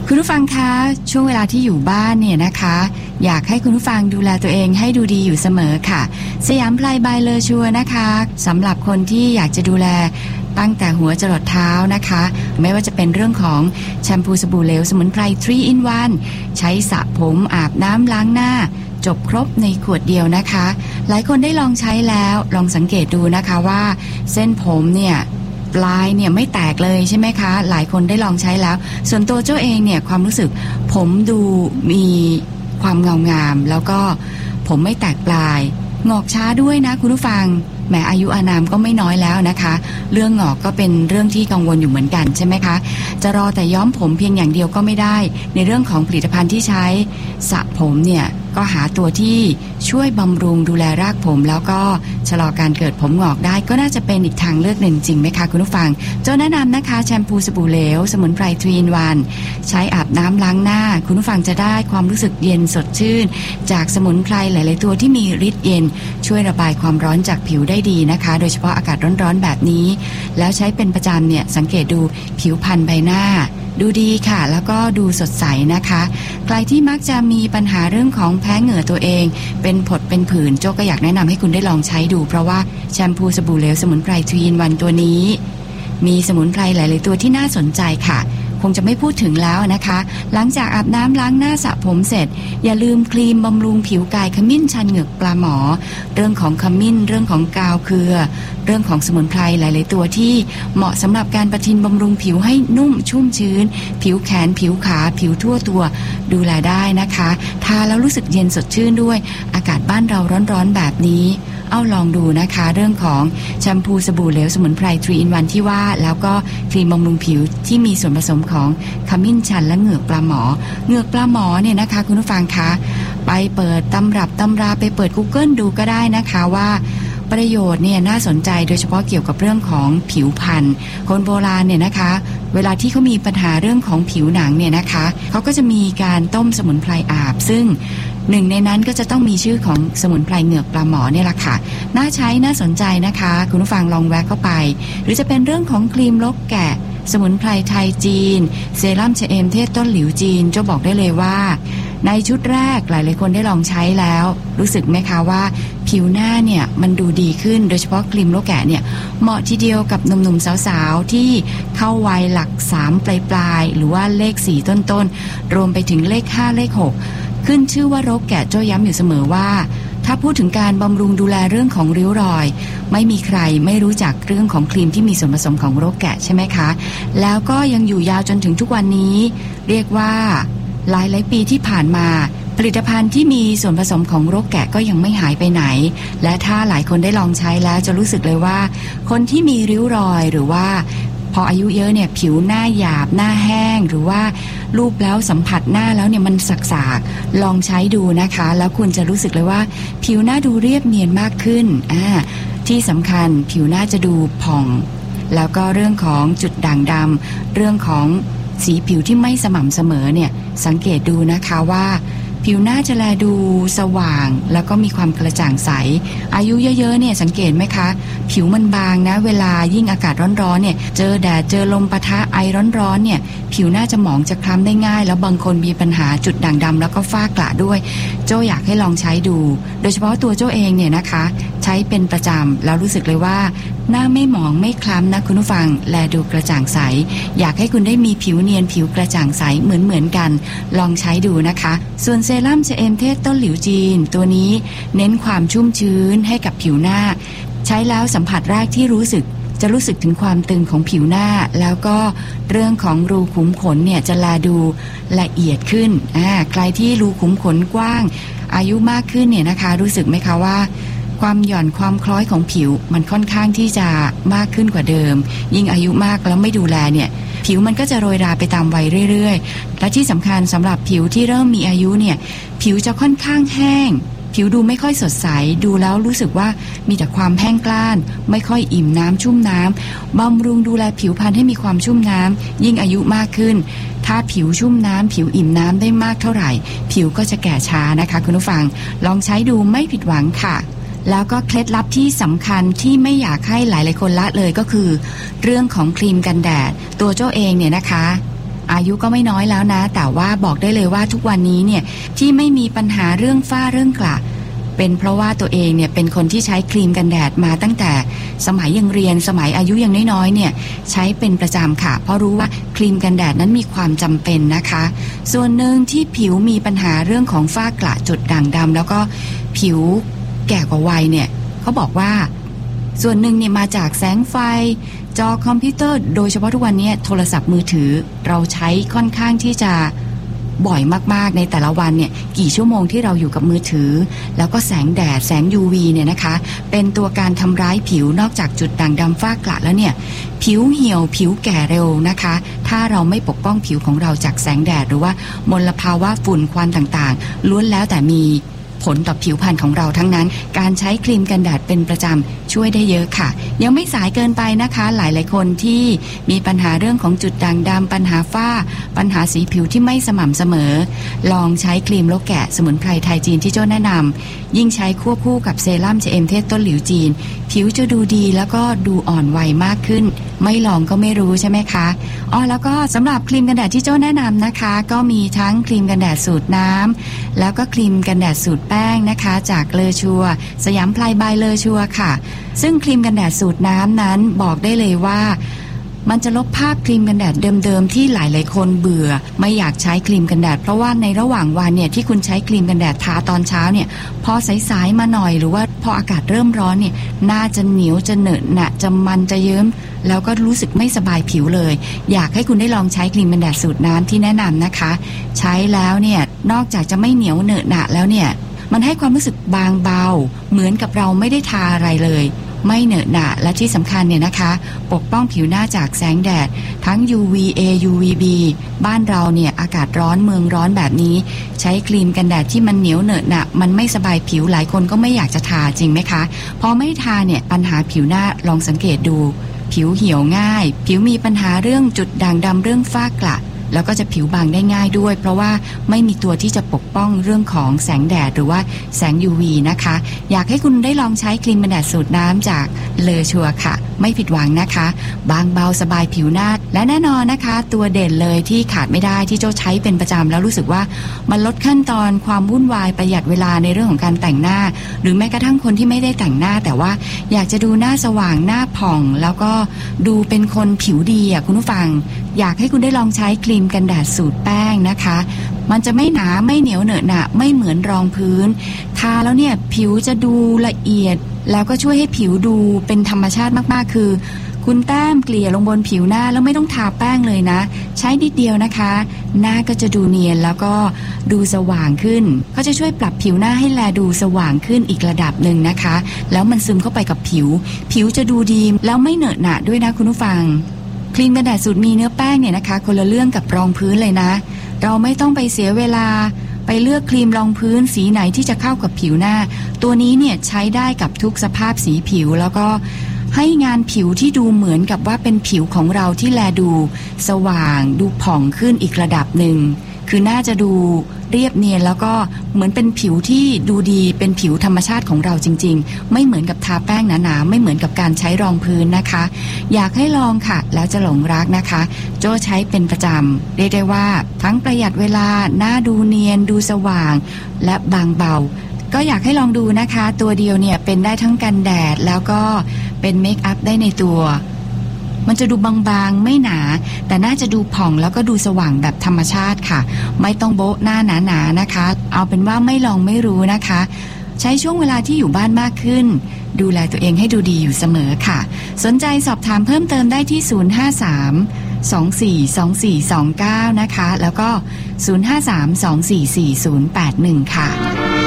คุณผู้ฟังคะช่วงเวลาที่อยู่บ้านเนี่ยนะคะอยากให้คุณผู้ฟังดูแลตัวเองให้ดูดีอยู่เสมอค่ะสยามไพรบายเลอชัวนะคะสำหรับคนที่อยากจะดูแลตั้งแต่หัวจรดเท้านะคะไม่ว่าจะเป็นเรื่องของแชมพูสบู่เหลวสมุนไพร 3 in 1 ใช้สระผมอาบน้ำล้างหน้าจบครบในขวดเดียวนะคะหลายคนได้ลองใช้แล้วลองสังเกตดูนะคะว่าเส้นผมเนี่ยปลายเนี่ยไม่แตกเลยใช่ไหมคะหลายคนได้ลองใช้แล้วส่วนตัวเจ้าเองเนี่ยความรู้สึกผมดูมีความเงางามแล้วก็ผมไม่แตกปลายงอกช้าด้วยนะคุณผู้ฟังแม้อายุอานามก็ไม่น้อยแล้วนะคะเรื่องงอกก็เป็นเรื่องที่กังวลอยู่เหมือนกันใช่ไหมคะจะรอแต่ย้อมผมเพียงอย่างเดียวก็ไม่ได้ในเรื่องของผลิตภัณฑ์ที่ใช้สระผมเนี่ยก็หาตัวที่ช่วยบำรุงดูแลรากผมแล้วก็ชะลอการเกิดผมงอกได้ก็น่าจะเป็นอีกทางเลือกหนึ่งจริงไหมคะคุณผู้ฟังโจ้แนะนำนะคะแชมพูสบู่เหลวสมุนไพร 3 in 1 ใช้อาบน้ำล้างหน้าคุณผู้ฟังจะได้ความรู้สึกเย็นสดชื่นจากสมุนไพรหลายๆตัวที่มีฤทธิ์เย็นช่วยระบายความร้อนจากผิวได้ดีนะคะโดยเฉพาะอากาศร้อนๆแบบนี้แล้วใช้เป็นประจำเนี่ยสังเกตดูผิวพรรณใบหน้าดูดีค่ะแล้วก็ดูสดใสนะคะใครที่มักจะมีปัญหาเรื่องของแพ้เหงื่อตัวเองเป็นผดเป็นผื่นโจ้ก็อยากแนะนำให้คุณได้ลองใช้ดูเพราะว่าแชมพูสบู่เหลวสมุนไพร 3 in 1 ตัวนี้มีสมุนไพรหลายๆตัวที่น่าสนใจค่ะคงจะไม่พูดถึงแล้วนะคะหลังจากอาบน้ำล้างหน้าสระผมเสร็จอย่าลืมครีมบำรุงผิวกายขมิ้นชันเหงือกปลาหมอเรื่องของขมิ้นเรื่องของกาวเครือเรื่องของสมุนไพรหลายๆตัวที่เหมาะสำหรับการประทินบำรุงผิวให้นุ่มชุ่มชื้นผิวแขนผิวขาผิวทั่วตัวดูแลได้นะคะทาแล้วรู้สึกเย็นสดชื่นด้วยอากาศบ้านเราร้อนๆแบบนี้เอาลองดูนะคะเรื่องของแชมพูสบู่เหลวสมุนไพร 3 in 1 ที่ว่าแล้วก็ครีมบำรุงผิวที่มีส่วนผสมของขมิ้นชันและเหงือกปลาหมอเหงือกปลาหมอเนี่ยนะคะคุณผู้ฟังคะไปเปิดตำรับตำราไปเปิด Google ดูก็ได้นะคะว่าประโยชน์เนี่ยน่าสนใจโดยเฉพาะเกี่ยวกับเรื่องของผิวพรรณคนโบราณเนี่ยนะคะเวลาที่เขามีปัญหาเรื่องของผิวหนังเนี่ยนะคะเขาก็จะมีการต้มสมุนไพรอาบซึ่งหนึ่งในนั้นก็จะต้องมีชื่อของสมุนไพรเหงือกปลาหมอเนี่ยแหละค่ะน่าใช้น่าสนใจนะคะคุณผู้ฟังลองแวะเข้าไปหรือจะเป็นเรื่องของครีมลกแกะสมุนไพรไทยจีนเซรั่มชะเอมเทศต้นหลิวจีนจะบอกได้เลยว่าในชุดแรกหลายๆคนได้ลองใช้แล้วรู้สึกไหมคะว่าผิวหน้าเนี่ยมันดูดีขึ้นโดยเฉพาะครีมลกแกะเนี่ยเหมาะทีเดียวกับหนุ่มๆสาวๆที่เข้าวัยหลัก3ปลายๆหรือว่าเลข4ต้นๆรวมไปถึงเลข5เลข6ขึ้นชื่อว่ารกแกะโจ้ย้ำอยู่เสมอว่าถ้าพูดถึงการบำรุงดูแลเรื่องของริ้วรอยไม่มีใครไม่รู้จักเรื่องของครีมที่มีส่วนผสมของรกแกะใช่ไหมคะแล้วก็ยังอยู่ยาวจนถึงทุกวันนี้เรียกว่าหลายปีที่ผ่านมาผลิตภัณฑ์ที่มีส่วนผสมของรกแกะก็ยังไม่หายไปไหนและถ้าหลายคนได้ลองใช้แล้วจะรู้สึกเลยว่าคนที่มีริ้วรอยหรือว่าพออายุเยอะเนี่ยผิวหน้าหยาบหน้าแห้งหรือว่ารูปแล้วสัมผัสหน้าแล้วเนี่ยมันสากๆลองใช้ดูนะคะแล้วคุณจะรู้สึกเลยว่าผิวหน้าดูเรียบเนียนมากขึ้นที่สำคัญผิวหน้าจะดูผ่องแล้วก็เรื่องของจุดด่างดำเรื่องของสีผิวที่ไม่สม่ำเสมอเนี่ยสังเกตดูนะคะว่าผิวหน้าจะแลดูสว่างแล้วก็มีความกระจ่างใสอายุเยอะๆเนี่ยสังเกตไหมคะผิวมันบางนะเวลายิ่งอากาศร้อนๆเนี่ยเจอแดดเจอลมปะทะไอร้อนๆเนี่ยผิวหน้าจะหมองจะคล้ำได้ง่ายแล้วบางคนมีปัญหาจุดด่างดำแล้วก็ฝ้ากระด้วยโจ้อยากให้ลองใช้ดูโดยเฉพาะตัวโจ้เองเนี่ยนะคะใช้เป็นประจำแล้วรู้สึกเลยว่าหน้าไม่หมองไม่คล้ำนะคุณผู้ฟังแลดูกระจ่างใสอยากให้คุณได้มีผิวเนียนผิวกระจ่างใสเหมือนกันลองใช้ดูนะคะส่วนเซรั่มชะเอมเทศต้นหลิวจีนตัวนี้เน้นความชุ่มชื้นให้กับผิวหน้าใช้แล้วสัมผัสแรกที่จะรู้สึกถึงความตึงของผิวหน้าแล้วก็เรื่องของรูขุมขนเนี่ยจะแลดูละเอียดขึ้นใครที่รูขุมขนกว้างอายุมากขึ้นเนี่ยนะคะรู้สึกไหมคะว่าความหย่อนความคล้อยของผิวมันค่อนข้างที่จะมากขึ้นกว่าเดิมยิ่งอายุมากแล้วไม่ดูแลเนี่ยผิวมันก็จะโรยราไปตามวัยเรื่อยๆและที่สำคัญสำหรับผิวที่เริ่มมีอายุเนี่ยผิวจะค่อนข้างแห้งผิวดูไม่ค่อยสดใสดูแล้วรู้สึกว่ามีแต่ความแห้งกร้านไม่ค่อยอิ่มน้ำชุ่มน้ำบำรุงดูแลผิวพรรณให้มีความชุ่มน้ำยิ่งอายุมากขึ้นถ้าผิวชุ่มน้ำผิวอิ่มน้ำได้มากเท่าไหร่ผิวก็จะแก่ช้านะคะคุณผู้ฟังลองใช้ดูไม่ผิดหวังค่ะแล้วก็เคล็ดลับที่สำคัญที่ไม่อยากให้หลายๆคนละเลยก็คือเรื่องของครีมกันแดดตัวเจ้าเองเนี่ยนะคะอายุก็ไม่น้อยแล้วนะแต่ว่าบอกได้เลยว่าทุกวันนี้เนี่ยที่ไม่มีปัญหาเรื่องฝ้าเรื่องกระเป็นเพราะว่าตัวเองเนี่ยเป็นคนที่ใช้ครีมกันแดดมาตั้งแต่สมัยยังเรียนสมัยอายุยังน้อยๆเนี่ยใช้เป็นประจำค่ะเพราะรู้ว่าครีมกันแดดนั้นมีความจำเป็นนะคะส่วนหนึ่งที่ผิวมีปัญหาเรื่องของฝ้ากระจุดด่างดำแล้วก็ผิวแก่กว่าวัยเนี่ยเขาบอกว่าส่วนหนึ่งเนี่ยมาจากแสงไฟจอคอมพิวเตอร์โดยเฉพาะทุกวันนี้โทรศัพท์มือถือเราใช้ค่อนข้างที่จะบ่อยมากๆในแต่ละวันเนี่ยกี่ชั่วโมงที่เราอยู่กับมือถือแล้วก็แสงแดดแสง UV เนี่ยนะคะเป็นตัวการทำร้ายผิวนอกจากจุดด่างดำฝ้ากระแล้วเนี่ยผิวเหี่ยวผิวแก่เร็วนะคะถ้าเราไม่ปกป้องผิวของเราจากแสงแดดหรือว่ามลภาวะฝุ่นควันต่างๆล้วนแล้วแต่มีผลต่อผิวพรรณของเราทั้งนั้นการใช้ครีมกันแดดเป็นประจำช่วยได้เยอะค่ะยังไม่สายเกินไปนะคะหลายๆคนที่มีปัญหาเรื่องของจุดด่างดำปัญหาฝ้าปัญหาสีผิวที่ไม่สม่ำเสมอลองใช้ครีมโลแกะสมุนไพรไทยจีนที่โจ้แนะนำยิ่งใช้ควบคู่กับเซรั่มเจมเทศต้นหลิวจีนผิวจะดูดีแล้วก็ดูอ่อนวัยมากขึ้นไม่ลองก็ไม่รู้ใช่ไหมคะแล้วก็สำหรับครีมกันแดดที่โจ้แนะนำนะคะก็มีทั้งครีมกันแดดสูตรน้ำแล้วก็ครีมกันแดดสูตรแป้งนะคะจากเลอชัวสยามพลายบายเลอชัวค่ะซึ่งครีมกันแดดสูตรน้ำนั้นบอกได้เลยว่ามันจะลบภาพครีมกันแดดเดิมๆที่หลายๆคนเบื่อไม่อยากใช้ครีมกันแดดเพราะว่าในระหว่างวันเนี่ยที่คุณใช้ครีมกันแดดทาตอนเช้าเนี่ยพอสายๆมาหน่อยหรือว่าพออากาศเริ่มร้อนเนี่ยหน้าจะเหนียวจะเหนอะหนะจะมันจะเยิ้มแล้วก็รู้สึกไม่สบายผิวเลยอยากให้คุณได้ลองใช้ครีมกันแดดสูตรน้ำที่แนะนำนะคะใช้แล้วเนี่ยนอกจากจะไม่เหนียวเหนอะหนะแล้วเนี่ยมันให้ความรู้สึกบางเบาเหมือนกับเราไม่ได้ทาอะไรเลยไม่เหนอะหนะและที่สำคัญเนี่ยนะคะปกป้องผิวหน้าจากแสงแดดทั้ง UVA UVB บ้านเราเนี่ยอากาศร้อนเมืองร้อนแบบนี้ใช้ครีมกันแดดที่มันเหนียวเหนอะหนะมันไม่สบายผิวหลายคนก็ไม่อยากจะทาจริงไหมคะพอไม่ทาเนี่ยปัญหาผิวหน้าลองสังเกตดูผิวเหี่ยวง่ายผิวมีปัญหาเรื่องจุดด่างดำเรื่องฝ้ากระแล้วก็จะผิวบางได้ง่ายด้วยเพราะว่าไม่มีตัวที่จะปกป้องเรื่องของแสงแดดหรือว่าแสง UV นะคะอยากให้คุณได้ลองใช้ครีมกันแดดสูตรน้ำจากเลอชัวค่ะไม่ผิดหวังนะคะบางเบาสบายผิวหน้าและแน่นอนนะคะตัวเด่นเลยที่ขาดไม่ได้ที่โจ้ใช้เป็นประจำแล้วรู้สึกว่ามันลดขั้นตอนความวุ่นวายประหยัดเวลาในเรื่องของการแต่งหน้าหรือแม้กระทั่งคนที่ไม่ได้แต่งหน้าแต่ว่าอยากจะดูหน้าสว่างหน้าผ่องแล้วก็ดูเป็นคนผิวดีคุณผู้ฟังอยากให้คุณได้ลองใช้ครีมกันแดดสูตรแป้งนะคะมันจะไม่หนาไม่เหนียวเหนอะหนะไม่เหมือนรองพื้นทาแล้วเนี่ยผิวจะดูละเอียดแล้วก็ช่วยให้ผิวดูเป็นธรรมชาติมากๆคือคุณแต้มเกลี่ยลงบนผิวหน้าแล้วไม่ต้องทาแป้งเลยนะใช้นิดเดียวนะคะหน้าก็จะดูเนียนแล้วก็ดูสว่างขึ้นเขาจะช่วยปรับผิวหน้าให้แลดูสว่างขึ้นอีกระดับหนึ่งนะคะแล้วมันซึมเข้าไปกับผิวจะดูดีแล้วไม่เหนอะหนะด้วยนะคุณผู้ฟังครีมกันแดดสูตรมีเนื้อแป้งเนี่ยนะคะคนละเรื่องกับรองพื้นเลยนะเราไม่ต้องไปเสียเวลาไปเลือกครีมรองพื้นสีไหนที่จะเข้ากับผิวหน้าตัวนี้เนี่ยใช้ได้กับทุกสภาพสีผิวแล้วก็ให้งานผิวที่ดูเหมือนกับว่าเป็นผิวของเราที่แลดูสว่างดูผ่องขึ้นอีกระดับหนึ่งคือน่าจะดูเรียบเนียนแล้วก็เหมือนเป็นผิวที่ดูดีเป็นผิวธรรมชาติของเราจริงๆไม่เหมือนกับทาแป้งหนาๆไม่เหมือนกับการใช้รองพื้นนะคะอยากให้ลองค่ะแล้วจะหลงรักนะคะโจ้ใช้เป็นประจำเรียกได้ว่าทั้งประหยัดเวลาหน้าดูเนียนดูสว่างและบางเบาก็อยากให้ลองดูนะคะตัวเดียวเนี่ยเป็นได้ทั้งกันแดดแล้วก็เป็นเมคอัพได้ในตัวมันจะดูบางๆไม่หนาแต่น่าจะดูผ่องแล้วก็ดูสว่างแบบธรรมชาติค่ะไม่ต้องโบ๊ะหน้าหนาๆนะคะเอาเป็นว่าไม่ลองไม่รู้นะคะใช้ช่วงเวลาที่อยู่บ้านมากขึ้นดูแลตัวเองให้ดูดีอยู่เสมอค่ะสนใจสอบถามเพิ่มเติมได้ที่053 242429นะคะแล้วก็053 244 081ค่ะ